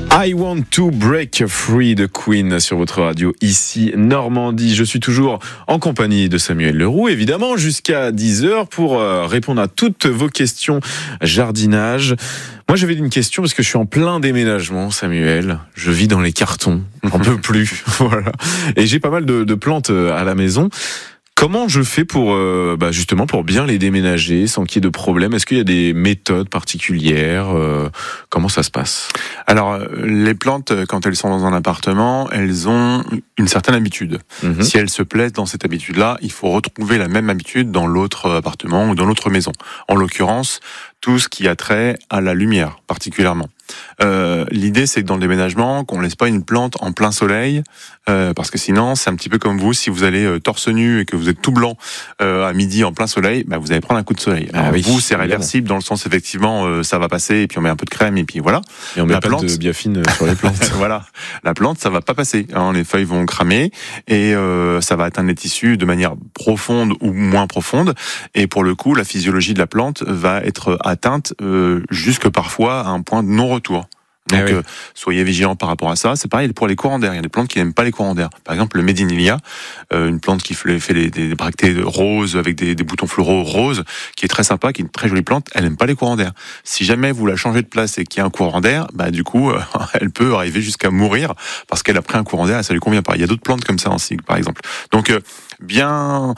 I Want to Break Free de Queen sur votre radio, ici Normandie. Je suis toujours en compagnie de Samuel Leroux, évidemment, jusqu'à 10h pour répondre à toutes vos questions jardinage. Moi, j'avais une question parce que je suis en plein déménagement, Samuel. Je vis dans les cartons, j'en peux plus. Voilà. Et j'ai pas mal de plantes à la maison. Comment je fais pour justement pour bien les déménager sans qu'il y ait de problème? Est-ce qu'il y a des méthodes particulières? Comment ça se passe? Alors, les plantes, quand elles sont dans un appartement, elles ont une certaine habitude. Si elles se plaisent dans cette habitude-là, il faut retrouver la même habitude dans l'autre appartement ou dans l'autre maison. En l'occurrence, tout ce qui a trait à la lumière, particulièrement. L'idée, c'est que dans le déménagement, qu'on laisse pas une plante en plein soleil, parce que sinon, c'est un petit peu comme vous, si vous allez torse nu et que vous êtes tout blanc à midi en plein soleil, vous allez prendre un coup de soleil. Alors, vous, c'est réversible dans le sens, effectivement, ça va passer, et puis on met un peu de crème, et puis voilà. Et on met pas de biafine sur les plantes. Voilà. La plante, ça va pas passer. Les feuilles vont cramer, et ça va atteindre les tissus de manière profonde ou moins profonde. Et pour le coup, la physiologie de la plante va être atteinte jusque parfois à un point de non-retour. Donc, soyez vigilants par rapport à ça. C'est pareil pour les courants d'air. Il y a des plantes qui n'aiment pas les courants d'air. Par exemple, le Medinilla, une plante qui fait des bractées roses avec des boutons floraux roses, qui est très sympa, qui est une très jolie plante. Elle n'aime pas les courants d'air. Si jamais vous la changez de place et qu'il y a un courant d'air, du coup, elle peut arriver jusqu'à mourir parce qu'elle a pris un courant d'air et ça lui convient pas. Il y a d'autres plantes comme ça aussi, par exemple. Donc, bien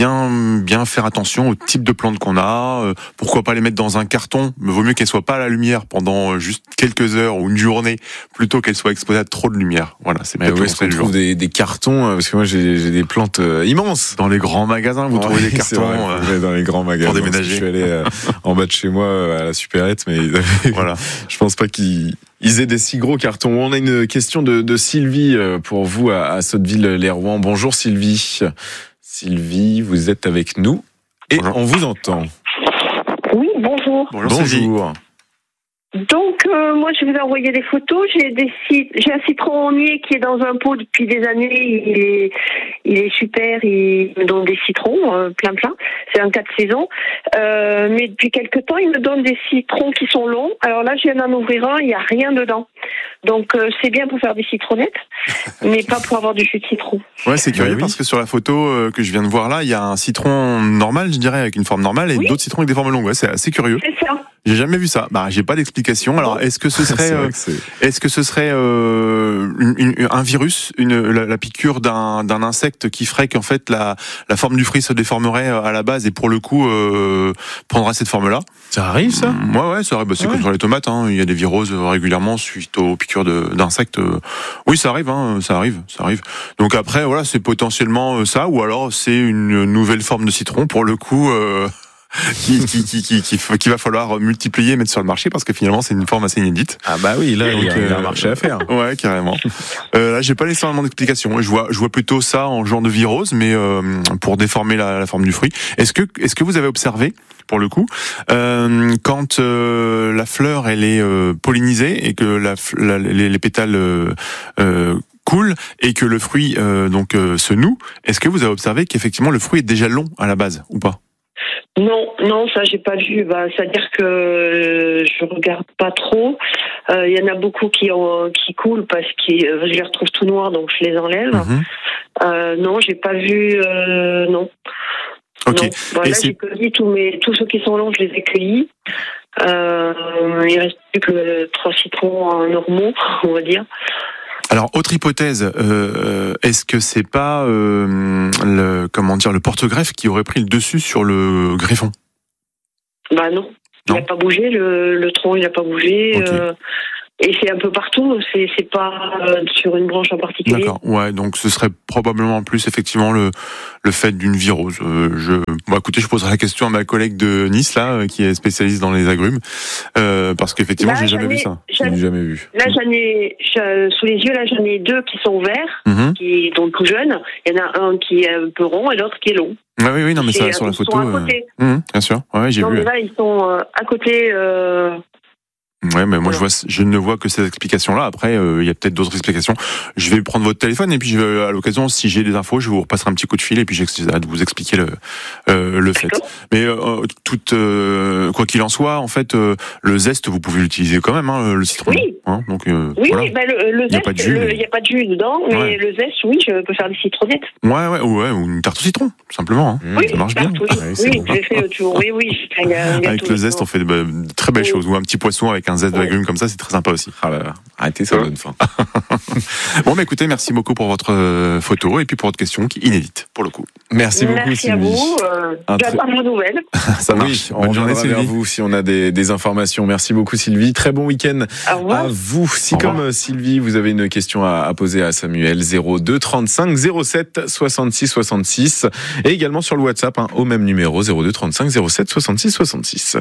faire attention au type de plantes qu'on a. Pourquoi pas les mettre dans un carton? Mais vaut mieux qu'elles soient pas à la lumière pendant juste quelques heures ou une journée, plutôt qu'elles soient exposées à trop de lumière. Voilà, c'est peut-être où est-ce qu'on trouve des cartons? Parce que moi, j'ai des plantes immenses. Dans les grands magasins, vous trouvez des cartons. Vrai, dans les grands magasins. Pour déménager. Je suis allé en bas de chez moi à la supérette, mais voilà. Je pense pas qu'ils aient des si gros cartons. On a une question de Sylvie pour vous à Sotteville-les-Rouen. Bonjour Sylvie. Sylvie, vous êtes avec nous et on vous entend. Oui, bonjour. Bonjour. Donc, moi, je vous ai envoyé des photos. J'ai un citronnier qui est dans un pot depuis des années. Il est super. Il me donne des citrons, plein. C'est un 4 saisons. Mais depuis quelque temps, il me donne des citrons qui sont longs. Alors là, je viens d'en ouvrir un. Il n'y a rien dedans. Donc, c'est bien pour faire des citronnettes, mais pas pour avoir du jus de citron. Ouais, c'est curieux parce que sur la photo que je viens de voir là, il y a un citron normal, je dirais, avec une forme normale, et d'autres citrons avec des formes longues. Ouais, c'est assez curieux. C'est ça. J'ai jamais vu ça. J'ai pas d'explication. Alors, est-ce que ce serait, un virus, la piqûre d'un insecte qui ferait qu'en fait la forme du fruit se déformerait à la base et pour le coup prendra cette forme-là? Ça arrive, ça? Ouais, ça arrive. C'est comme sur les tomates. Il y a des viroses régulièrement suite aux piqûres d'insectes. Oui, ça arrive. Ça arrive. Donc après, voilà, c'est potentiellement ça, ou alors c'est une nouvelle forme de citron pour le coup. Qu'il va falloir multiplier et mettre sur le marché parce que finalement c'est une forme assez inédite. Oui, là il y a un marché à faire. Ouais, carrément. Là j'ai pas nécessairement d'explication. Je vois plutôt ça en genre de virose, mais pour déformer la forme du fruit. Est-ce que vous avez observé pour le coup quand la fleur elle est pollinisée et que les pétales coulent et que le fruit se noue, est-ce que vous avez observé qu'effectivement le fruit est déjà long à la base ou pas? Non, ça j'ai pas vu. C'est-à-dire que je regarde pas trop. Il y en a beaucoup qui coulent parce que je les retrouve tout noirs, donc je les enlève. Non, j'ai pas vu. Non. Ok. Non. Voilà, j'ai cueilli tous ceux qui sont longs, je les ai cueillis. Il reste plus que 3 citrons normaux, on va dire. Alors, autre hypothèse, est-ce que c'est pas le porte-greffe qui aurait pris le dessus sur le greffon? Non. Il n'a pas bougé, le tronc il n'a pas bougé. Okay. Et c'est un peu partout, c'est pas sur une branche en particulier. D'accord, ouais, donc ce serait probablement plus effectivement le fait d'une virose. Écoutez, je poserai la question à ma collègue de Nice, là, qui est spécialiste dans les agrumes, parce qu'effectivement, j'ai jamais vu ça. Jamais vu. Là, sous les yeux, là, j'en ai 2 qui sont verts, qui sont tout jeunes. Il y en a un qui est un peu rond et l'autre qui est long. Oui, non, mais ça, sur la photo. Ils sont à côté. Bien sûr, ouais, j'ai vu. Mais là, ils sont à côté. Ouais, mais moi je ne vois que ces explications-là. Après, il y a peut-être d'autres explications. Je vais prendre votre téléphone et puis à l'occasion, si j'ai des infos, je vous repasserai un petit coup de fil et puis j'essaierai de vous expliquer le fait. Mais quoi qu'il en soit, en fait, le zeste, vous pouvez l'utiliser quand même, hein, le citron. Oui. Hein, donc oui, voilà. Le zeste, il n'y a pas de jus dedans, mais le zeste, oui, je peux faire des citronnettes. Ouais, ou une tarte au citron, tout simplement. Hein. Oui, ça marche bien. J'ai fait toujours. Oui. Avec le zeste, on fait de très belles choses. Ou un petit poisson avec un zeste de légumes comme ça, c'est très sympa aussi. Ah là là, arrêtez, ça donne faim. Bon, bah écoutez, merci beaucoup pour votre photo et puis pour votre question qui est inédite pour le coup. Merci beaucoup, Sylvie. Merci à vous. J'attends vos nouvelles. Ça marche. Oui, on reviendra vers vous si on a des informations. Merci beaucoup, Sylvie. Très bon week-end à vous. Si comme Sylvie, vous avez une question à poser à Samuel, 02 35 07 66 66 et également sur le WhatsApp au même numéro 02 35 07 66 66.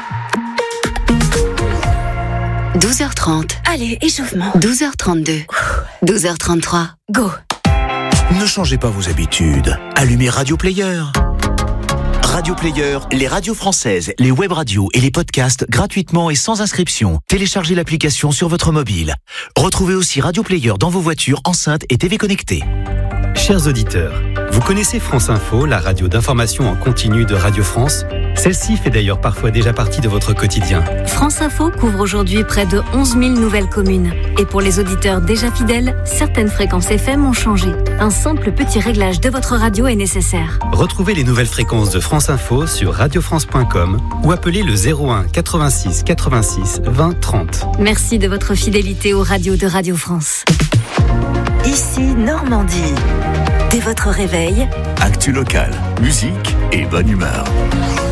12h30. Allez, échauffement. 12h32. 12h33. Go. Ne changez pas vos habitudes. Allumez Radio Player. Radio Player, les radios françaises, les web radios et les podcasts gratuitement et sans inscription. Téléchargez l'application sur votre mobile. Retrouvez aussi Radio Player dans vos voitures, enceintes et TV connectées. Chers auditeurs, vous connaissez France Info, la radio d'information en continu de Radio France ? Celle-ci fait d'ailleurs parfois déjà partie de votre quotidien. France Info couvre aujourd'hui près de 11 000 nouvelles communes. Et pour les auditeurs déjà fidèles, certaines fréquences FM ont changé. Un simple petit réglage de votre radio est nécessaire. Retrouvez les nouvelles fréquences de France Info sur radiofrance.com ou appelez le 01 86 86 20 30. Merci de votre fidélité aux radios de Radio France. Ici Normandie. Dès votre réveil, Actu locale, musique et bonne humeur.